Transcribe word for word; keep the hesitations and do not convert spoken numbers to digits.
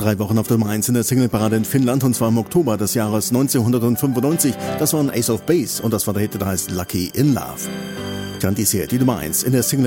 drei Wochen auf der Nummer eins in der Singleparade in Finnland, und zwar im Oktober des Jahres neunzehnhundertfünfundneunzig. Das war ein Ace of Base und das war der Hit, der heißt Lucky in Love. Dann dies hier, die Nummer eins in der Single